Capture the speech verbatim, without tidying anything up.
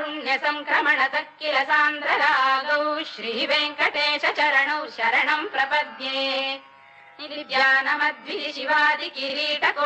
कारुण्य संक्रमणतः किल सान्द्ररागौ श्रीवेङ्कटेश चरणौ शरणं प्रपद्ये नित्यानमद्विधि शिवादि किरीटको